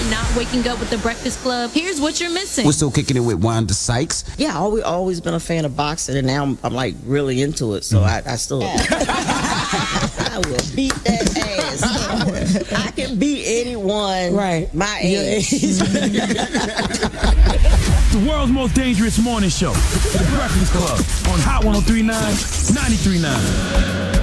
not waking up with the Breakfast Club, here's what you're missing. We're still kicking it with Wanda Sykes. Yeah, always been a fan of boxing, and now I'm like really into it. So I still, I will beat that ass. I can beat anyone my age. The world's most dangerous morning show, The Breakfast Club, on Hot 103.9, 93.9.